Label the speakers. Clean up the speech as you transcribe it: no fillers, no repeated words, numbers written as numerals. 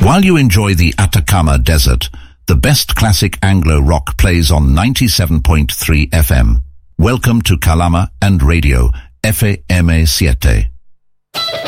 Speaker 1: While you enjoy the Atacama Desert, the best classic Anglo rock plays on 97.3 FM. Welcome to Calama and Radio, FM7.